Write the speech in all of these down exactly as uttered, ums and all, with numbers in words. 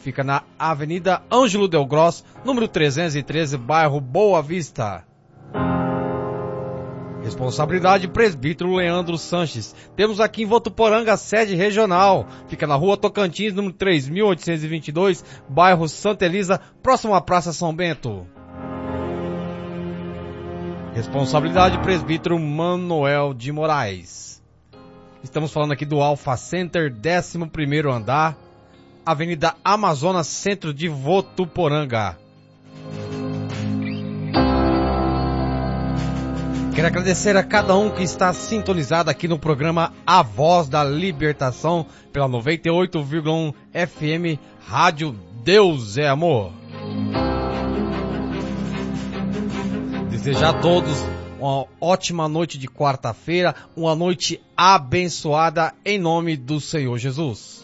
Fica na Avenida Ângelo Del Gross, número trezentos e treze, bairro Boa Vista. Responsabilidade Presbítero Leandro Sanches. Temos aqui em Votuporanga a sede regional. Fica na Rua Tocantins, número três mil oitocentos e vinte e dois, bairro Santa Elisa, próximo à Praça São Bento. Responsabilidade Presbítero Manuel de Moraes. Estamos falando aqui do Alpha Center, décimo primeiro andar, Avenida Amazonas, centro de Votuporanga. Quero agradecer a cada um que está sintonizado aqui no programa A Voz da Libertação, pela noventa e oito vírgula um F M, Rádio Deus é Amor. Desejar a todos uma ótima noite de quarta-feira, uma noite abençoada em nome do Senhor Jesus.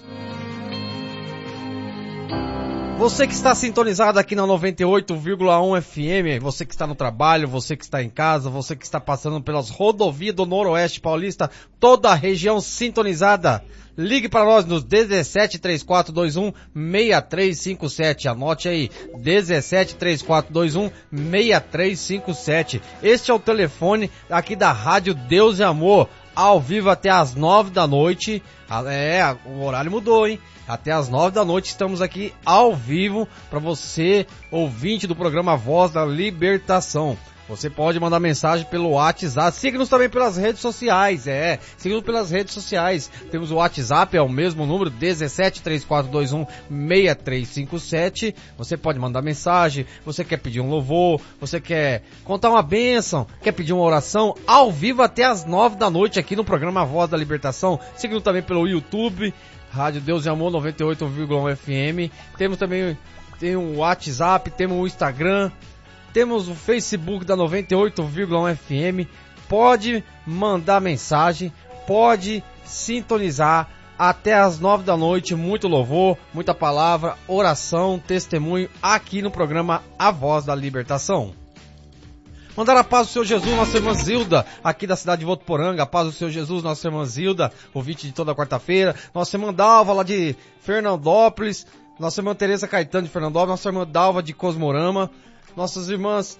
Você que está sintonizado aqui na noventa e oito vírgula um F M, você que está no trabalho, você que está em casa, você que está passando pelas rodovias do Noroeste Paulista, toda a região sintonizada, ligue para nós no dezessete, três quatro dois um, seis três cinco sete, anote aí, dezessete, três quatro dois um, seis três cinco sete. Este é o telefone aqui da Rádio Deus e Amor, ao vivo até às nove da noite. É, o horário mudou, hein? Até às nove da noite estamos aqui ao vivo para você, ouvinte do programa Voz da Libertação. Você pode mandar mensagem pelo WhatsApp, siga-nos também pelas redes sociais, é, siga-nos pelas redes sociais. Temos o WhatsApp, é o mesmo número, dezessete, três quatro dois um, seis três cinco sete. Você pode mandar mensagem, você quer pedir um louvor, você quer contar uma bênção, quer pedir uma oração, ao vivo até às nove da noite aqui no programa Voz da Libertação. Siga-nos também pelo YouTube, Rádio Deus e Amor noventa e oito vírgula um F M. Temos também tem o WhatsApp, temos o Instagram, temos o Facebook da noventa e oito vírgula um F M. Pode mandar mensagem, pode sintonizar até às nove da noite. Muito louvor, muita palavra, oração, testemunho aqui no programa A Voz da Libertação. Mandar a paz do Senhor Jesus, nossa irmã Zilda, aqui da cidade de Votuporanga. A paz do Senhor Jesus, nossa irmã Zilda, ouvinte de toda quarta-feira. Nossa irmã Dalva, lá de Fernandópolis. Nossa irmã Tereza Caetano de Fernandópolis. Nossa irmã Dalva de Cosmorama. Nossas irmãs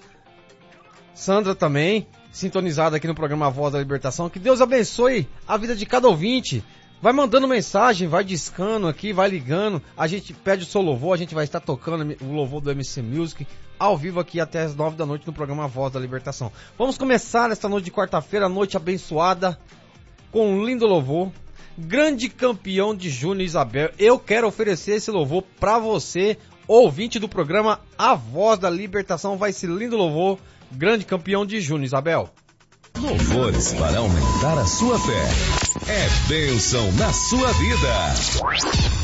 Sandra também, sintonizada aqui no programa A Voz da Libertação. Que Deus abençoe a vida de cada ouvinte. Vai mandando mensagem, vai discando aqui, vai ligando. A gente pede o seu louvor, a gente vai estar tocando o louvor do M C Music ao vivo aqui até as nove da noite no programa A Voz da Libertação. Vamos começar esta noite de quarta-feira, noite abençoada, com um lindo louvor. Grande campeão de Júnior Isabel. Eu quero oferecer esse louvor para você, ouvinte do programa A Voz da Libertação. Vai esse lindo louvor, grande campeão de Júnior Isabel. Louvores para aumentar a sua fé. É bênção na sua vida.